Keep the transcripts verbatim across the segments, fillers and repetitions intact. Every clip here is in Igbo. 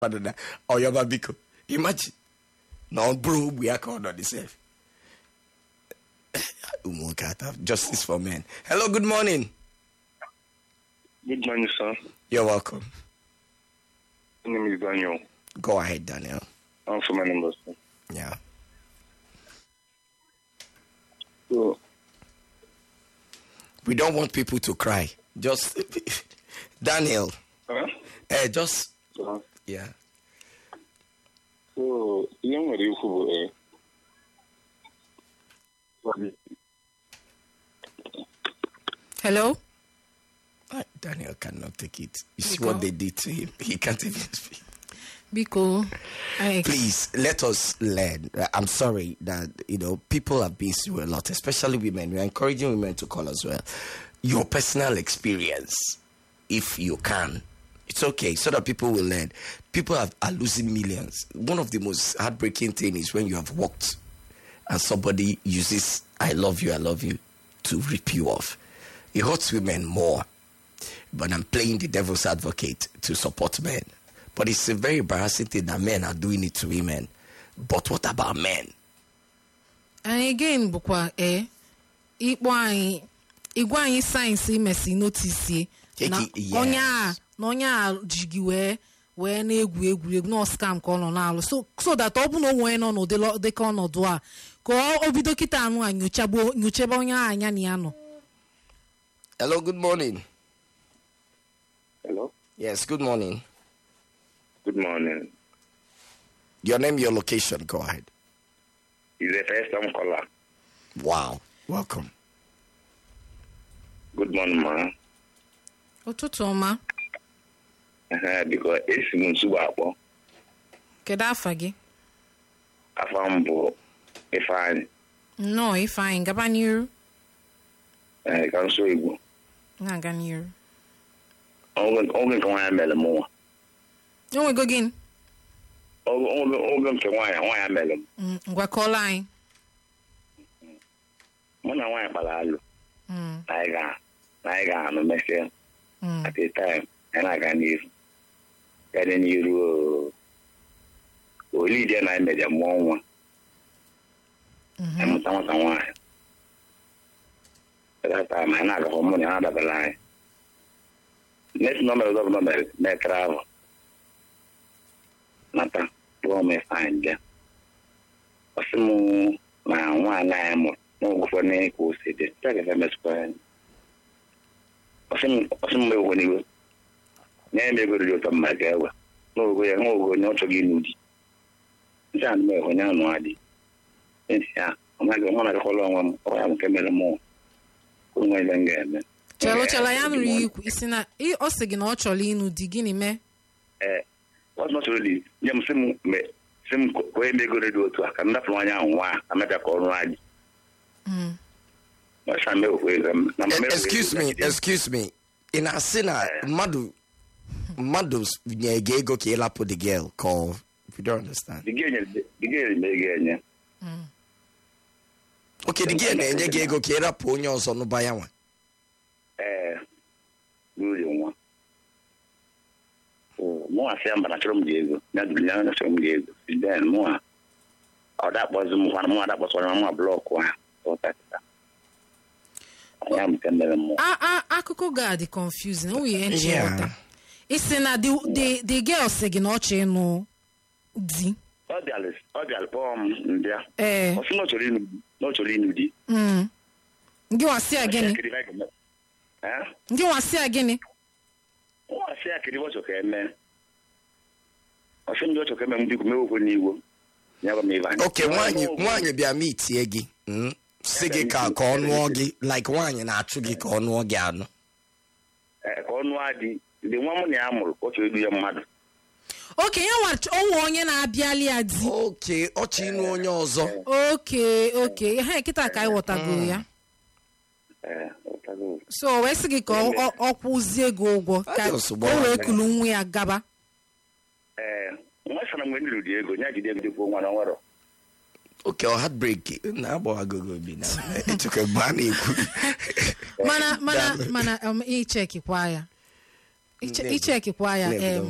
or your babiko. Imagine. No, bro, we are called on the safe. Justice for men. Hello, good morning. Good morning, sir. You're welcome. My name is Daniel. Go ahead, Daniel. Also, my number, sir. Yeah. So, we don't want people to cry. Just Daniel. Huh? Eh, just Uh-huh. yeah. So, young lady who, uh, Hello? Ah, Daniel cannot take it. You see Biko. what they did to him. He can't even speak. Biko, I Please let us learn. I'm sorry that you know people have been through a lot, especially women. We're encouraging women to call as well. Your personal experience, if you can, it's okay, so that people will learn. People have, are losing millions. One of the most heartbreaking things is when you have worked and somebody uses "I love you, I love you" to rip you off. It hurts women more. But I'm playing the devil's advocate to support men. But it's a very embarrassing thing that men are doing it to women. But what about men? And again, bukwa eh, ikpo anyị, igwa anyị sayensị imesi notice na Yes. onye a na onye a jigi wee wee na-egwu egwuregwu na scam ka ọ nọ na-alụ so so that ọ bụ na onwe nọ n'ụdị dịka ọnọdụ a ka ọ bido kịta anụ a nyochagbo nyochebe onye a anya na ya nọ. Hello, good morning. hello? Yes, good morning. Good morning. Your name, your location, go ahead. Is the first time caller. Wow, welcome. Good morning, man. Ụtụtụ ọma. Uh-huh, because it's in Subabo. Kedu afa gị? Afambo. If I Nnọọ Ifeanyị gaba n'iru. can show you. Na-aga n'iru. Oge nke nwaanyị mere m nwa. Onwego gịnị? Oge nke nwaanyị nwaanyị mere m. Mm, ngwa kọọla anyị. Mụ na nwaanyị kpara alụ. Mm, Na anyị ga na anyị ga-anụ mesịa. mm. At a time, anyị na-aga n'iru. Ya dị n'iru olidi na anyị mere mụọ nwa. Mhm. Emụta nwata nwaanyị. That time, anyị na-agakọ mụ na ha dabara anyị. Next number of number na travel. Nata, go me find them. Osimu na nwaanyị anyị mụrụ n'ụgwọ na ka o si dị. Take a mess point. Osimu osimu me wo niwe. Nye me go do to ma ga ewa. No go ya no go nyo to gi nudi. Nja me ho nya no adi. Nja, o ma go mo na ko lo nwa o ya mo kemere mo. Ko nwa ile ngeme. Chelo chelo ya nụrụ ikwu isi na ị ọ sị gị na ọ chọrọ ịnụ di gịnị mee? Eh, what's not really? Ya mo sim me sim ko e me go do to aka ndafu anya nwa ameta ko ọrụ adi. Mm. Ma sha me o na me. Excuse me, excuse me. In a sinner, Madu, Madu's ego kela put the girl call. If you don't understand. The girl, the girl, the girl. Mm. Okay, the girl, and ego kela ponyos on the bayawan. Eh, really one. Oh, more I'm not from Diego. Not the from Diego. Then more. Oh, that was one more. That was one more block. One. So that. I am telling more. Ah ah akụkọ ga dị confusing. O ye nche Yeah. wata. Isi na the the the girl sị gị na ọ chọrọ ịnụ di. All the others, all the album, there. Eh. Also, not to read, not to read the. Mm. Ngị wasị a gịnị? Eh? Ngị wasị a gịnị? Oh, I say I can watch okay, man. I think you okay, man. You go go niwo. Never me van. Okay, nwanyị nwanyị bịa meet ye gị. Mm. Sị gị ka ka ọ nụọ gị like nwanyị na-achụ gị ka ọ nụọ gị anụ. Eh, ka ọnụ adị. The one na ya mụrụ, ọ chọrọ idu ya mmadụ. Okay, ya nwa onwe onye na-abịali ya di. Okay, ọ chọ ịnụ onye ọzọ. Okay, okay. Ha kịta ka anyị ghọtago ya. Eh, ọtago. So wee sị gị ka ọ ọ- ọ kwụzie gị ụgwọ ka Adios, o gbara wee aka. kulu nwa ya gaba. Eh, nwa sana mgbe ndị dị ego, nya jide ego nwa na nwere. Okay, ọ heartbreak na-agba agogo bi na etuka gba na-ekwu. Mana mana mana um ichekikwa ya. Iche Maybe. ichekikwa ya Maybe, don't em worry.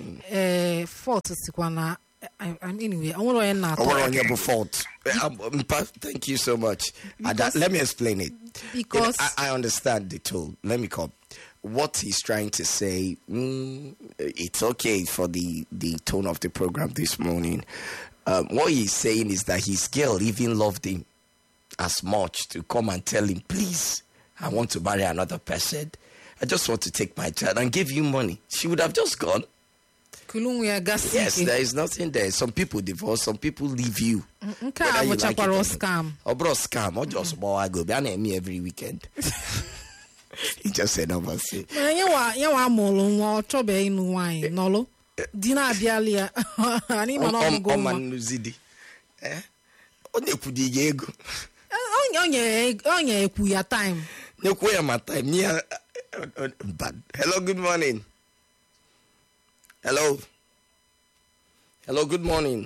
eh fault sikwa na anyway I want to not oh, fault. Um, thank you so much. Uh, that, let me explain it. Because you know, I, I understand the tool. Let me come. What he's trying to say, mm, it's okay for the, the tone of the program this morning. Um, what he's saying is that his girl even loved him as much to come and tell him, please, I want to marry another person. I just want to take my child and give you money. She would have just gone. Yes, there is nothing there. Some people divorce, some people leave you. Okay, I will check for scam. Or bro, scam, or just more I go. Be me every weekend. He just said over say. You are you are more trouble in wine. Nolo. Dina bialia. Ani mano go. Man nuzidi. Eh? Onye kudi yego. Onye onye eku ya time. Ne ku ya my time. Nia bad. Hello, good morning. Hello. Hello, good morning.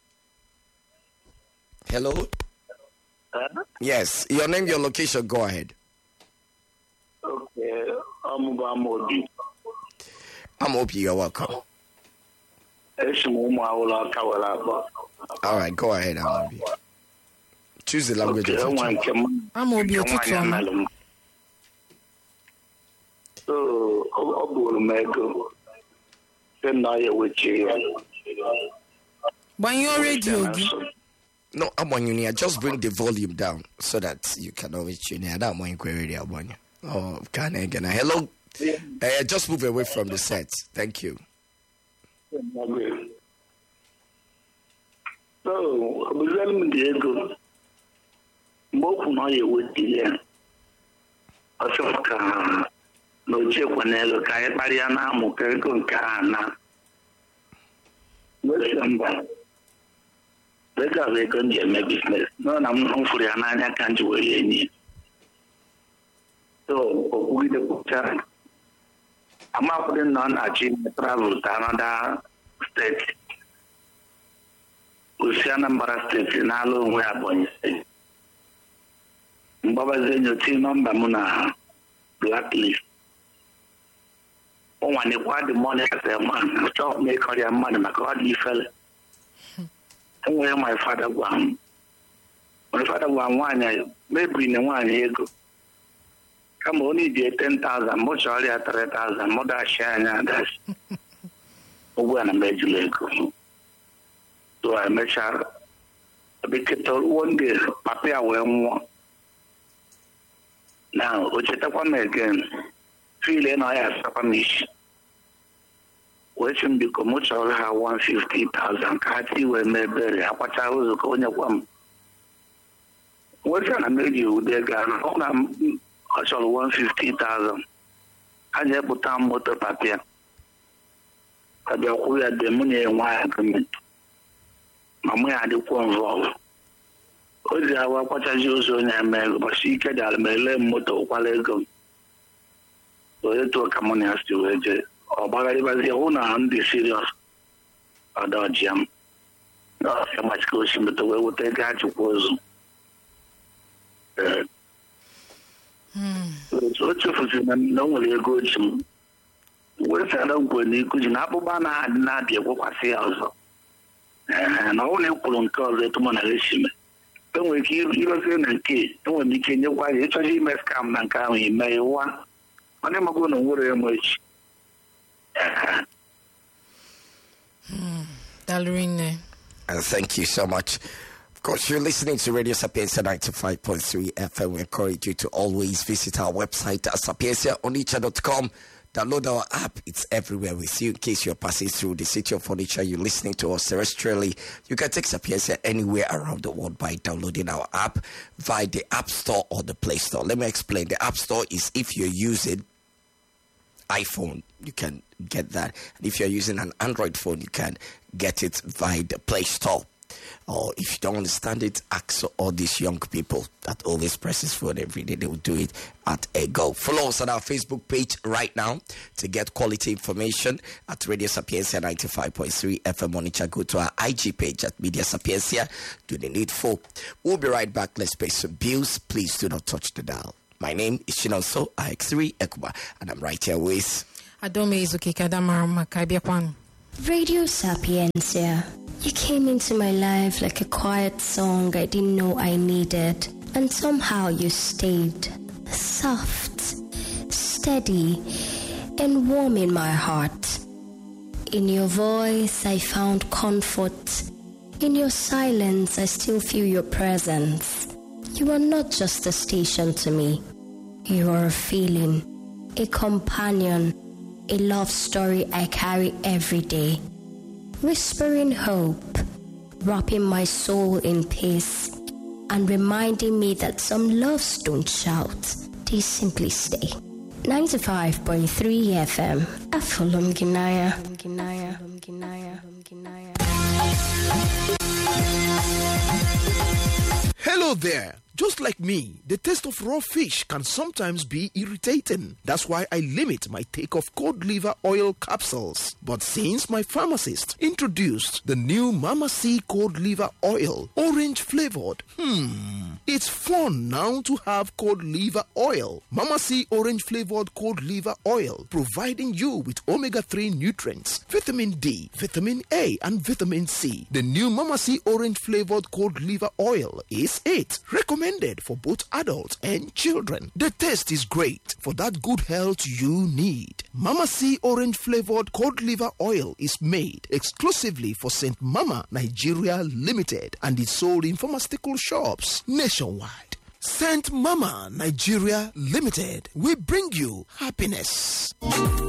Hello. Uh, yes, your name, your location. Go ahead. Okay, I'm Obi. I'm Obi. You're welcome. All right, go ahead, Amobi. Choose the language okay, of your choice. I'm Obi. So, Obu Mego. Then I with you. When you're radio, no, I'm on you. Just bring the volume down so that you can always tune in. I don't want query about you. Oh, can I again? Hello. Uh, just move away from the set. Thank you. So, I was telling Diego. Most of my with the Ashoka. No check when I look at Mariana Mokeko Kana. December. Let's have a gun business. No, I'm not for the Anana can't do any. So, we the book. I'm up with non achievement travel to another state. We see a number of states in Alo, we are born. Baba Zenyo team number Muna blacklist. Oh, when you want the money as a man, stop make all your money, my God, you fell. And where my father won. My father won one, maybe in one year ago. Come only did ten thousand, much earlier three thousand, more than sharing others. When I made you go. So I make sure I became told one day, Papa, I will now, which is the again. Feeling I have a mission. Which will become much all have one fifty thousand. Cathy will maybe a what I was going to one. What's an made you there, Ghana? Actually, one fifty thousand. I just put on motor paper. I be who had the money and why agreement. Mamma had the one involved. What's the hour what I use on your mail, but she can have a motor while I go. So they took a money as to it. Or by the owner and the serious or dodge jam. Not so much question, but the way would take out to was. So it's a normally a good. What's I don't go in the good Nabobana had not be what I say also. And only couldn't call it to monetization. Don't we keep you and key? Don't we make your wife? It's a mess come and come in May one. I'm not going to worry much. Dalrine. And thank you so much. Of course, you're listening to Radio Sapiencia ninety-five point three F M. We encourage you to always visit our website at sapiencia onitsha dot com. Download our app. It's everywhere with you. In case you're passing through the city of Onitsha, you're listening to us terrestrially, you can take Sapiencia anywhere around the world by downloading our app via the App Store or the Play Store. Let me explain. The App Store is if you're using iPhone, you can get that. And if you're using an Android phone, you can get it via the Play Store. Or if you don't understand it, ask all these young people that always press his phone every day. They will do it at a go. Follow us on our Facebook page right now to get quality information at Radio Sapiencia ninety-five point three F M Onitsha. Go to our I G page at Media Sapiencia. Do the needful. We'll be right back. Let's pay some bills. Please do not touch the dial. My name is Chinonso I X three Ekuma, and I'm right here with Adome Izuki Kadamara Makabiakwan. Radio Sapiencia. You came into my life like a quiet song I didn't know I needed, and somehow you stayed. Soft, steady, and warm in my heart. In your voice I found comfort. In your silence I still feel your presence. You are not just a station to me. You are a feeling, a companion, a love story I carry every day. Whispering hope, wrapping my soul in peace, and reminding me that some loves don't shout, they simply stay. ninety-five point three F M, Afulum Ginaya. Ginaya. Ginaya. Ginaya. Hello there. Just like me, the taste of raw fish can sometimes be irritating. That's why I limit my take of cod liver oil capsules. But since my pharmacist introduced the new Mama C cod liver oil, orange flavored, hmm, it's fun now to have cod liver oil. Mama C orange flavored cod liver oil, providing you with omega three nutrients, vitamin D, vitamin A, and vitamin C. The new Mama C orange flavored cod liver oil is it. Recommended for both adults and children. The taste is great for that good health you need. Mama C orange flavored cod liver oil is made exclusively for Saint Mama Nigeria Limited and is sold in pharmaceutical shops nationwide. Saint Mama Nigeria Limited, we bring you happiness.